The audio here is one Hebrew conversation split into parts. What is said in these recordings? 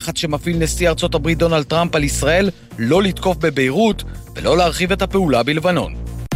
הלחץ שמפעיל נשיא ארצות הברית דונלד טראמפ על ישראל לא לתקוף בביירות ולא להרחיב את הפעולה בלבנון.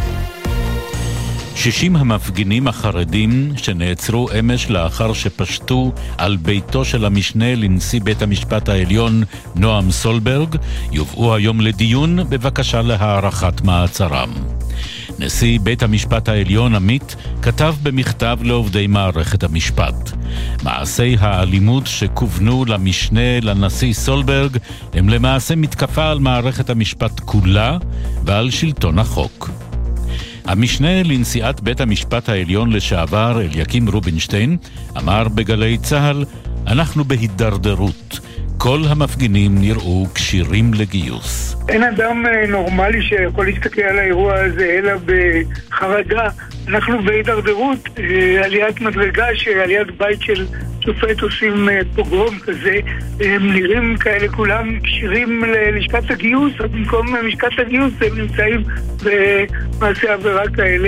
60 המפגינים החרדים שנעצרו אמש לאחר שפשטו על ביתו של המשנה לנשיא בית המשפט העליון נועם סולברג יובאו היום לדיון בבקשה להארכת מעצרם. נשיא בית המשפט העליון עמית כתב במכתב לעובדי מערכת המשפט: מעשי האלימות שכוונו למשנה לנשיא סולברג הם למעשה מתקפה על מערכת המשפט כולה ועל שלטון החוק. המשנה לנשיאת בית המשפט העליון לשעבר אליקים רובינשטיין אמר בגלי צהל: אנחנו בהידרדרות, כל המפגינים נראו כשירים לגיוס. אין אדם נורמלי שיכול להסתכל על האירוע הזה אלא בחרדה. אנחנו בהידרדרות, עליית מדרגה שעליית בית של שופט עושים פוגרום כזה, הם נראים כאלה כולם כשירים ללשכת הגיוס, במקום משכת הגיוס הם נמצאים במעשי עבירה כאלה.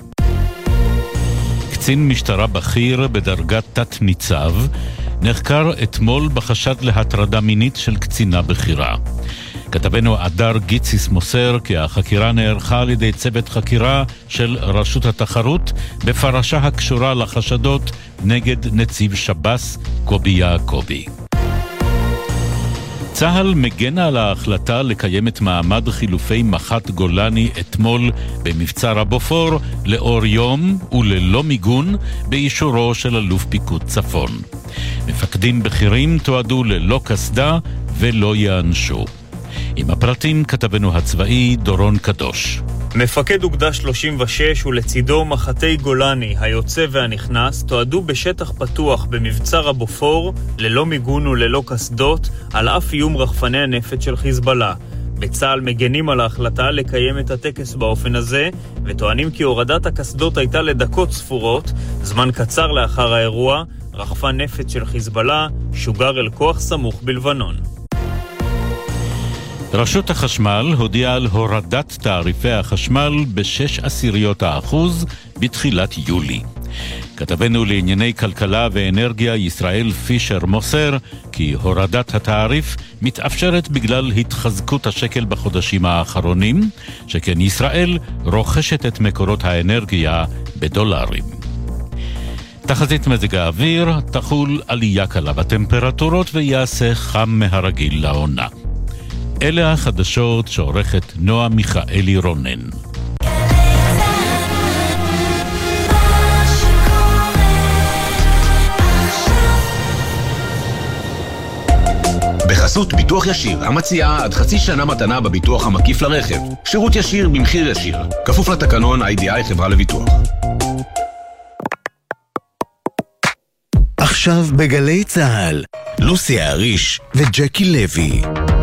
קצין משטרה בכיר בדרגת תת ניצב נחקר אתמול בחשד להטרדה מינית של קצינה בכירה. כתבנו אדר גיציס מוסר כי החקירה נערכה על ידי צוות חקירה של רשות התחרות בפרשה הקשורה לחשדות נגד נציב שב"ס קובי יעקובי. צהל מגן על ההחלטה לקיים את מעמד חילופי מח"ט גולני אתמול במבצע רבופור לאור יום וללא מיגון באישורו של אלוף פיקוד צפון. מפקדים בכירים תועדו ללא קסדה ולא יענשו. עם הפרטים כתבנו הצבאי דורון קדוש. מפקד אוגדה 36 ולצידו מחתי גולני היוצא והנכנס תועדו בשטח פתוח במבצע רבופור ללא מיגון וללא קסדות על אף איום רחפני הנפץ של חיזבאללה. בצה"ל מגנים על ההחלטה לקיים את הטקס באופן הזה וטוענים כי הורדת הקסדות הייתה לדקות ספורות. זמן קצר לאחר האירוע רחפן נפץ של חיזבאללה שוגר אל כוח סמוך בלבנון. רשות החשמל הודיעה על הורדת תעריפי החשמל ב0.6% בתחילת יולי. כתבנו לענייני כלכלה ואנרגיה ישראל פישר מוסר כי הורדת התעריף מתאפשרת בגלל התחזקות השקל בחודשים האחרונים, שכן ישראל רוכשת את מקורות האנרגיה בדולרים. תחזית מזג האוויר, תחול עלייה קלה בטמפרטורות ויעשה חם מהרגיל לעונה. אלה החדשות שעורכת נועה מיכאלי רונן. בחסות ביטוח ישיר, המציעה עד חצי שנה מתנה בביטוח המקיף לרכב. שירות ישיר במחיר ישיר. כפוף לתקנון IDI חברה לביטוח. עכשיו בגלי צהל, לוסי אריש וג'קי לוי.